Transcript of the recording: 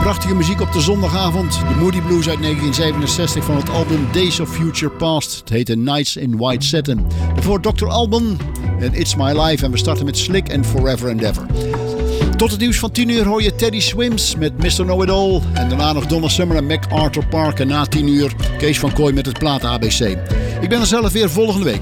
prachtige muziek op de zondagavond. De Moody Blues uit 1967 van het album Days of Future Past. Het heette Nights in White Satin. Daarvoor Dr. Alban en It's My Life. En we starten met Slick en Forever and Ever. Tot het nieuws van 10 uur hoor je Teddy Swims met Mr. Know-It-All. En daarna nog Donna Summer en MacArthur Park. En na 10 uur Kees van Kooij met het platen ABC. Ik ben er zelf weer volgende week.